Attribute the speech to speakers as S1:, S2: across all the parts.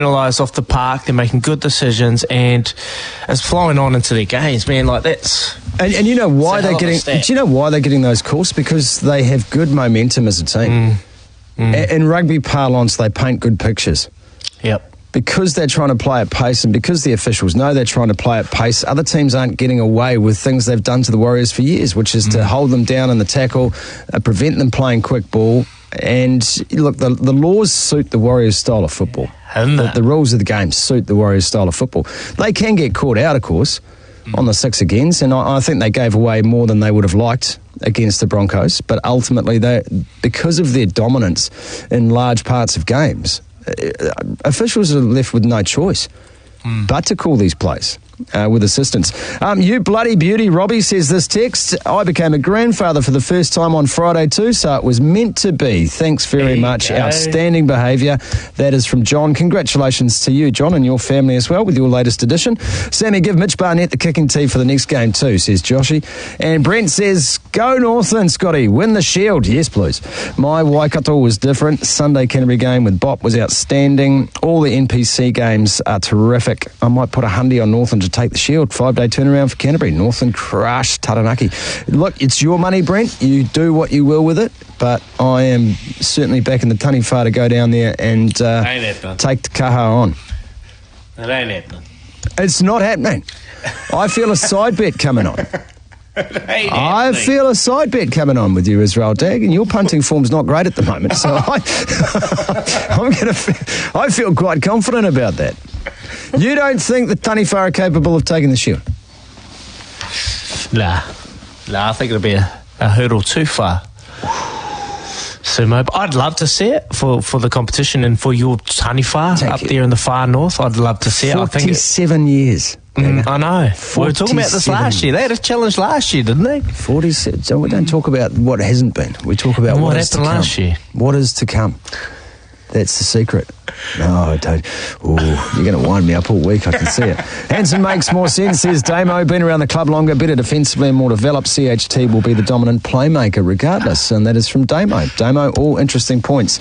S1: off the park, they're making good decisions, and it's flowing on into their games, man. Like, that's...
S2: And you know why they're getting... Do you know why they're getting those calls? Because they have good momentum as a team. In rugby parlance, they paint good pictures.
S1: Yep.
S2: Because they're trying to play at pace, and because the officials know they're trying to play at pace, other teams aren't getting away with things they've done to the Warriors for years, which is to hold them down in the tackle, prevent them playing quick ball. And look, the laws suit the Warriors' style of football. The rules of the game suit the Warriors' style of football. They can get caught out, of course, on the 6 against, and I think they gave away more than they would have liked against the Broncos. But ultimately, because of their dominance in large parts of games, officials are left with no choice but to call these plays with assistance. You bloody beauty, Robbie says this text. I became a grandfather for the first time on Friday too, so it was meant to be. Thanks very much. Outstanding behaviour. That is from John. Congratulations to you, John, and your family as well with your latest edition. Sammy, give Mitch Barnett the kicking tee for the next game too, says Joshy. And Brent says, go Northland, Scotty. Win the Shield. Yes, please. My Waikato was different. Sunday Canterbury game with Bop was outstanding. All the NPC games are terrific. I might put a hundy on Northland to take the Shield. 5-day turnaround for Canterbury. Northland crush Taranaki. Look, it's your money, Brent. You do what you will with it, but I am certainly back in the Taniwha to go down there and take the kaha on.
S1: It ain't happening.
S2: It's not happening. I feel a side bet coming on. I feel a side bet coming on with you, Israel Dag, and your punting form's not great at the moment, so I feel quite confident about that. You don't think the Taniwha are capable of taking the Shield?
S1: Nah, I think it'll be a hurdle too far. Sumo, but I'd love to see it for the competition and for your Taniwha up there in the far north. I'd love to see it.
S2: 47 years.
S1: I know. We were talking about this last year. They had a challenge last year, didn't they?
S2: 47. So we don't talk about what hasn't been. We talk about what happened last year. What is to come. That's the secret. No, don't. Ooh, you're going to wind me up all week, I can see it. Hanson makes more sense, says Damo. Been around the club longer, better defensively and more developed. CHT will be the dominant playmaker regardless, and that is from Damo. Damo, all interesting points.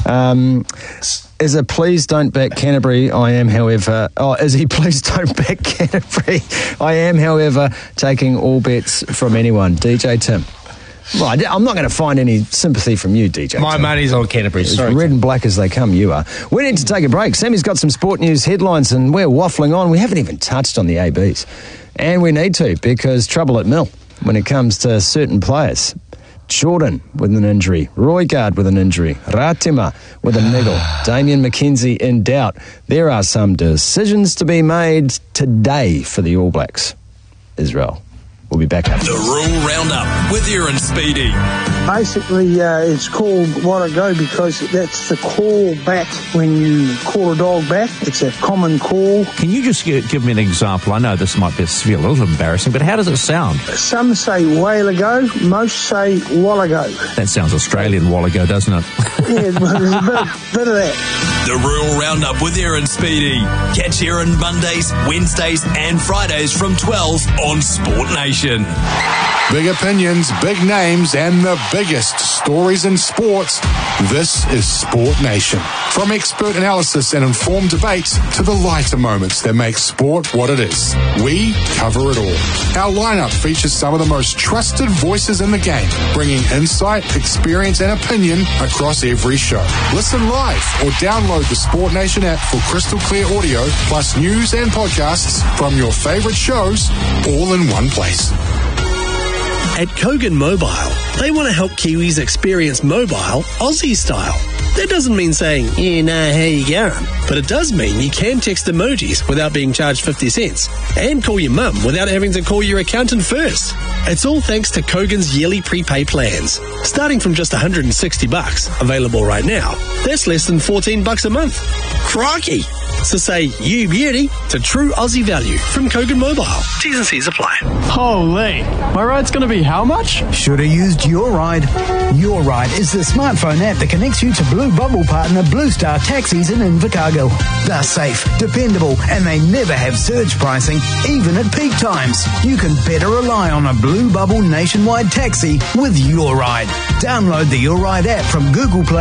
S2: Is a please don't back Canterbury. I am, however... please don't back Canterbury. I am, however, taking all bets from anyone. DJ Tim. Well, I'm not going to find any sympathy from you, DJ.
S1: My money's on Canterbury.
S2: As red and black as they come, you are. We need to take a break. Sammy's got some sport news headlines and we're waffling on. We haven't even touched on the ABs. And we need to, because trouble at Mill when it comes to certain players. Jordan with an injury, Roygaard with an injury, Ratima with a niggle, Damian McKenzie in doubt. There are some decisions to be made today for the All Blacks. Israel. We'll be back after.
S3: The Rural Roundup with Aaron Speedy.
S4: Basically, it's called What a Go because that's the call back when you call a dog back. It's a common call.
S5: Can you just give me an example? I know this might be a little embarrassing, but how does it sound?
S4: Some say whale ago, most say while ago.
S5: That sounds Australian, while ago, doesn't it?
S4: Yeah, there's a bit of that.
S3: The Rural Roundup with Aaron Speedy. Catch Aaron Mondays, Wednesdays and Fridays from 12 on Sport Nation.
S6: Big opinions, big names, and the biggest stories in sports. This is Sport Nation. From expert analysis and informed debates to the lighter moments that make sport what it is. We cover it all. Our lineup features some of the most trusted voices in the game, bringing insight, experience, and opinion across every show. Listen live or download the Sport Nation app for crystal clear audio, plus news and podcasts from your favorite shows, all in one place.
S7: At Kogan Mobile, they want to help Kiwis experience mobile Aussie style. That doesn't mean saying, yeah, nah, how you going? But it does mean you can text emojis without being charged 50 cents and call your mum without having to call your accountant first. It's all thanks to Kogan's yearly prepay plans. Starting from just $160, available right now, that's less than $14 a month. Crikey! So say you beauty to true Aussie value from Kogan Mobile. T's and C's apply.
S8: Holy, my ride's going to be how much?
S9: Should have used Your Ride. Your Ride is the smartphone app that connects you to Blue Bubble partner Blue Star Taxis in Invercargill. They're safe, dependable, and they never have surge pricing, even at peak times. You can better rely on a Blue Bubble nationwide taxi with Your Ride. Download the Your Ride app from Google Play